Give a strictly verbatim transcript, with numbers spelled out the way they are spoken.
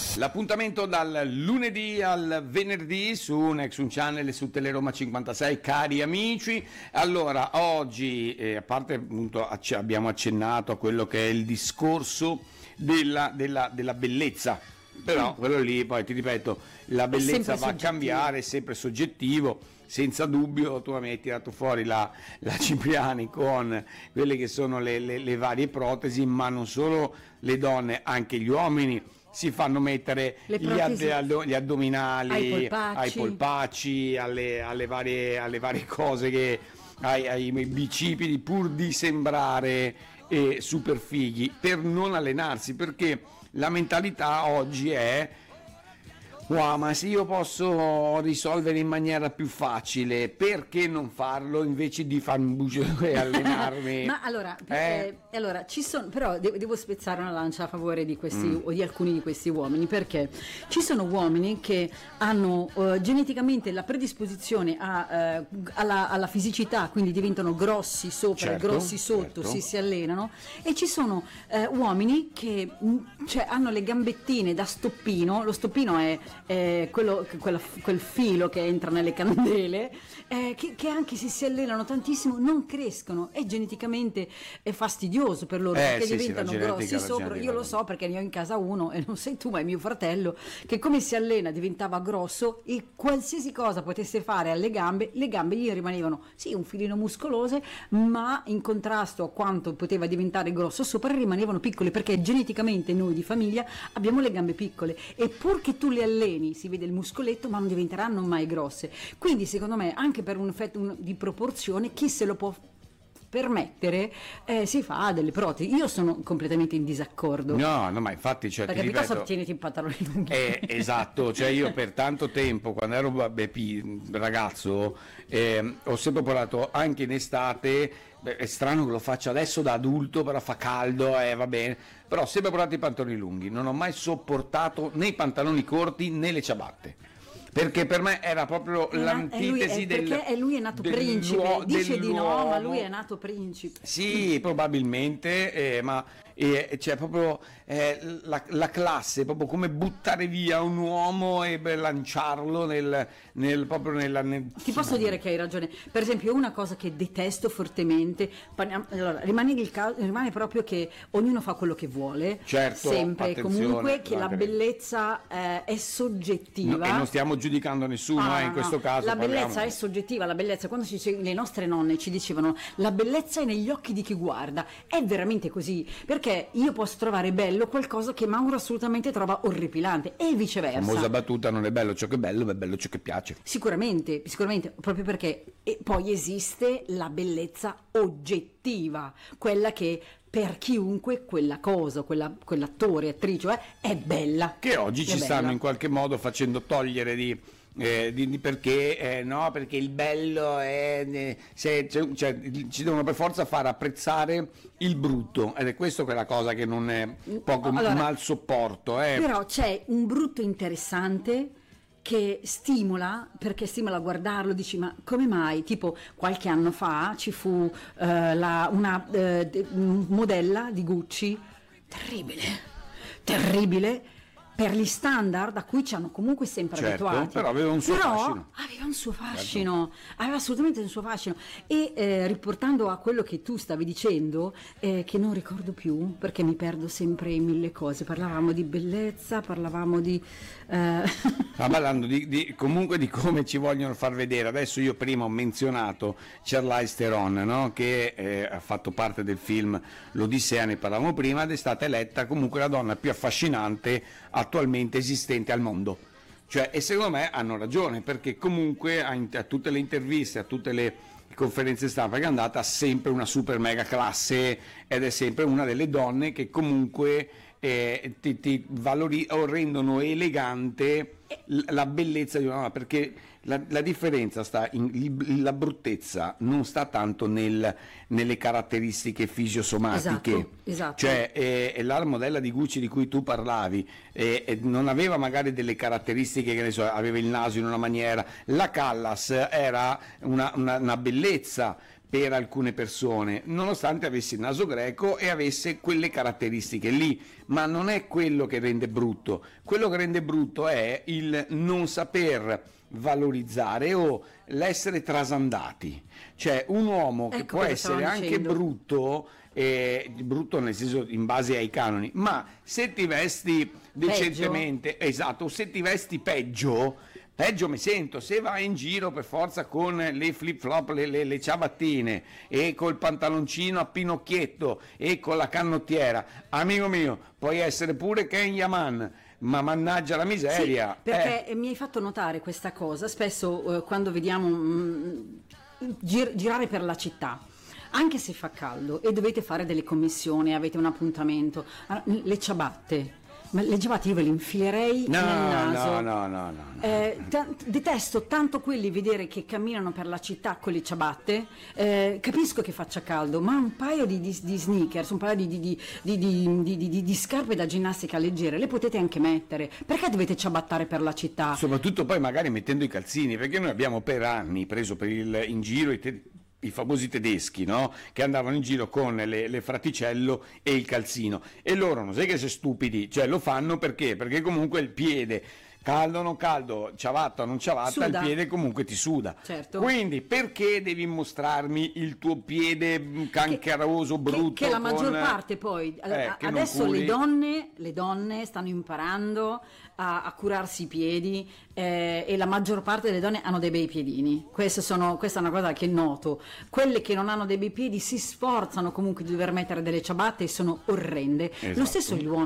L'appuntamento dal lunedì al venerdì su Nexun Channel e su Teleroma cinquantasei, cari amici. Allora, oggi, eh, a parte appunto acc- abbiamo accennato a quello che è il discorso della, della, della bellezza, però quello lì, poi ti ripeto, la bellezza va a cambiare, è sempre soggettivo. Senza dubbio, tu mi hai tirato fuori la, la Cipriani con quelle che sono le, le, le varie protesi, ma non solo le donne, anche gli uomini si fanno mettere gli, ad, gli addominali ai polpacci, ai polpacci alle, alle, varie, alle varie cose, che, ai, ai bicipiti, pur di sembrare eh, super fighi, per non allenarsi, perché la mentalità oggi è: wow, ma se io posso risolvere in maniera più facile, perché non farlo invece di farmi bucere e allenarmi? Ma allora, eh? eh, allora ci sono, però devo, devo spezzare una lancia a favore di questi mm. o di alcuni di questi uomini, perché ci sono uomini che hanno uh, geneticamente la predisposizione a, uh, alla, alla fisicità, quindi diventano grossi sopra certo, e grossi sotto, certo. si, si allenano, e ci sono uh, uomini che mh, cioè, hanno le gambettine da stoppino. Lo stoppino è Eh, quello, quella, quel filo che entra nelle candele, eh, che, che anche se si allenano tantissimo non crescono, e geneticamente è fastidioso per loro, eh, perché sì, diventano sì, grossi sopra. Io lo so perché ne ho in casa uno, e non sei tu ma è mio fratello, che come si allena diventava grosso, e qualsiasi cosa potesse fare alle gambe, le gambe gli rimanevano sì un filino muscolose, ma in contrasto a quanto poteva diventare grosso sopra rimanevano piccole, perché geneticamente noi di famiglia abbiamo le gambe piccole, e pur che tu le alleni si vede il muscoletto, ma non diventeranno mai grosse. Quindi secondo me, anche per un effetto di proporzione, chi se lo può permettere eh, si fa delle protesi. Io sono completamente in disaccordo. No, no, ma infatti, cioè, perché ti ripeto, piuttosto tieniti in pantaloni lunghi. Eh, esatto, cioè io per tanto tempo, quando ero vabbè, ragazzo, eh, ho sempre portato anche in estate. Beh, è strano che lo faccia adesso da adulto, però fa caldo e eh, va bene, però ho sempre portato i pantaloni lunghi, non ho mai sopportato né i pantaloni corti né le ciabatte, perché per me era proprio è l'antitesi del perché lui è nato principe, dice di no, ma lui è nato principe. Sì, probabilmente, eh, ma eh, c'è proprio eh, la, la classe, proprio come buttare via un uomo e beh, lanciarlo nel, nel proprio nella nel... Ti posso dire che hai ragione. Per esempio, una cosa che detesto fortemente, allora, rimane, il caso, rimane proprio che ognuno fa quello che vuole, certo, sempre e comunque, che la anche... bellezza eh, è soggettiva. No, e non stiamo giudicando nessuno, ah, eh, in no, questo no. caso la parliamo... bellezza è soggettiva. La bellezza, quando ci, le nostre nonne ci dicevano la bellezza è negli occhi di chi guarda, è veramente così, perché io posso trovare bello qualcosa che Mauro assolutamente trova orripilante, e viceversa. La famosa battuta: non è bello ciò che è bello, ma è bello ciò che piace. Sicuramente, sicuramente, proprio perché e poi esiste la bellezza oggettiva, quella che per chiunque quella cosa, quella, quell'attore, attrice è, è bella. Che oggi ci è stanno bella. in qualche modo facendo togliere di... Eh, di, di perché eh, no, perché il bello è eh, se, cioè, cioè, ci devono per forza far apprezzare il brutto, ed è questo quella cosa che non è poco allora, mal sopporto eh. Però c'è un brutto interessante che stimola, perché stimola a guardarlo, dici ma come mai? Tipo qualche anno fa ci fu eh, la, una eh, modella di Gucci terribile, terribile per gli standard a cui ci hanno comunque sempre certo, abituati, però aveva un suo però fascino, aveva un suo fascino, aveva assolutamente un suo fascino. E eh, riportando a quello che tu stavi dicendo, eh, che non ricordo più perché mi perdo sempre in mille cose, parlavamo di bellezza, parlavamo di eh... Sta parlando di, di, comunque di come ci vogliono far vedere. Adesso io prima ho menzionato Charlize Theron, no? Che eh, ha fatto parte del film L'Odissea, ne parlavamo prima, ed è stata eletta comunque la donna più affascinante attualmente esistente al mondo. Cioè, e secondo me hanno ragione, perché comunque a, a tutte le interviste, a tutte le conferenze stampa che è andata, ha sempre una super mega classe, ed è sempre una delle donne che comunque eh, ti, ti valori, o rendono elegante la bellezza di una donna, perché la, la differenza sta in la bruttezza, non sta tanto nel, nelle caratteristiche fisiosomatiche. Esatto, esatto. Cioè eh, la modella di Gucci di cui tu parlavi eh, non aveva magari delle caratteristiche, che ne so, aveva il naso in una maniera, la Callas era una, una, una bellezza, per alcune persone, nonostante avesse il naso greco e avesse quelle caratteristiche lì, ma non è quello che rende brutto. Quello che rende brutto è il non saper valorizzare o l'essere trasandati. Cioè un uomo che Ecco può cosa stavo essere anche dicendo. brutto, eh, brutto nel senso in base ai canoni, ma se ti vesti decentemente, esatto, se ti vesti peggio, peggio mi sento. Se vai in giro per forza con le flip flop, le, le, le ciabattine e col pantaloncino a pinocchietto e con la canottiera, amico mio, puoi essere pure Ken Yaman, ma mannaggia la miseria. Sì, perché eh. mi hai fatto notare questa cosa, spesso eh, quando vediamo mm, gir- girare per la città, anche se fa caldo e dovete fare delle commissioni, avete un appuntamento, ah, le ciabatte. Ma le ciabatte io ve le infilerei No, nel naso. no, no, no, no. Eh, ta- detesto tanto quelli vedere che camminano per la città con le ciabatte. Eh, capisco che faccia caldo, ma un paio di, di, di sneakers, un paio di, di, di, di, di, di, di, di scarpe da ginnastica leggere le potete anche mettere. Perché dovete ciabattare per la città? Soprattutto poi magari mettendo i calzini, perché noi abbiamo per anni preso per il, in giro i, te- i famosi tedeschi, no? Che andavano in giro con le, le fraticello e il calzino, e loro non sai che sei stupidi, cioè lo fanno perché? Perché comunque il piede, caldo o non caldo, ciabatta o non ciabatta, Suda. il piede comunque ti suda. Certo. Quindi perché devi mostrarmi il tuo piede canceroso, Che- brutto? Che, la maggior con- parte poi Eh, a- che non adesso le curi? donne, le donne stanno imparando a, a curarsi i piedi, eh, e la maggior parte delle donne hanno dei bei piedini. Queste sono- questa è una cosa che noto. Quelle che non hanno dei bei piedi si sforzano comunque di dover mettere delle ciabatte e sono orrende. Lo Esatto. stesso gli uomini.